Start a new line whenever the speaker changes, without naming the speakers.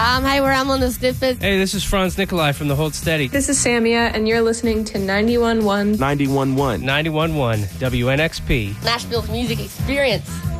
Hi, we're Ramon the Stiffest.
Hey, this is Franz Nikolai from the Hold Steady.
This is Samia, and you're listening to 91.1
91.1 WNXP.
Nashville's music experience.